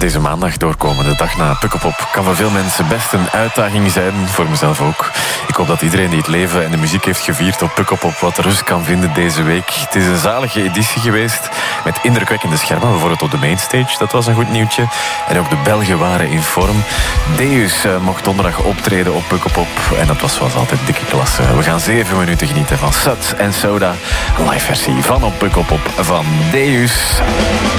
deze maandag doorkomen, de dag na Pukkelpop, kan voor veel mensen best een uitdaging zijn, voor mezelf ook. Ik hoop dat iedereen die het leven en de muziek heeft gevierd op Pukkelpop wat rust kan vinden deze week. Het is een zalige editie geweest, met indrukwekkende schermen, bijvoorbeeld op de mainstage, dat was een goed nieuwtje. En ook de Belgen waren in vorm. Deus mocht donderdag optreden op Pukkelpop en dat was zoals altijd dikke klasse. We gaan 7 minuten genieten van Sut en Soda, live versie van op Pukkelpop van Deus.